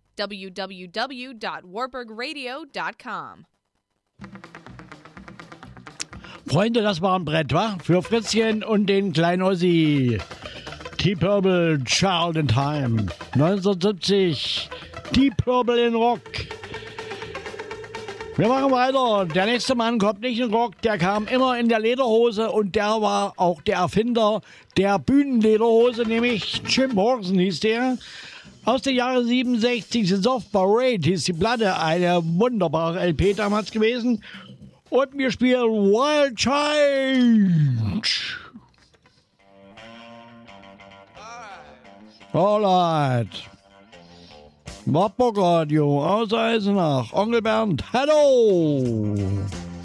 www.warburgradio.com. Freunde, das war ein Brett, wa? Für Fritzchen und den kleinen Ossi. Deep Purple, Child in Time. 1970. Deep Purple in Rock. Wir machen weiter. Der nächste Mann kommt nicht in Rock, der kam immer in der Lederhose und der war auch der Erfinder der Bühnenlederhose, nämlich Jim Morrison hieß der. Aus den Jahren 67, The Soft Parade hieß die Platte, eine wunderbare LP damals gewesen. Und wir spielen Wild Child. Alright. Wartburg Radio aus Eisenach. Onkel Bernd, hallo.